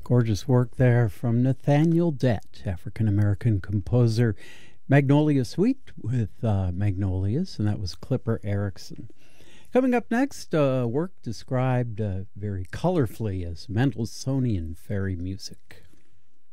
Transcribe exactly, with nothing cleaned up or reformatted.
Gorgeous work there from Nathaniel Dett, African-American composer. Magnolia Suite with uh, Magnolias, and that was Clipper Erickson. Coming up next, uh, work described uh, very colorfully as Mendelssohnian fairy music.